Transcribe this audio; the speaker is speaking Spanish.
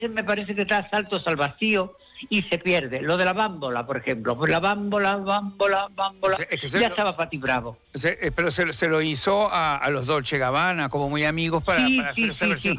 me parece que da saltos al vacío y se pierde. Lo de la bámbola, por ejemplo. Pues la bámbola, ya estaba Patti Bravo. Pero se lo hizo a los Dolce Gabbana, como muy amigos para hacer esa versión.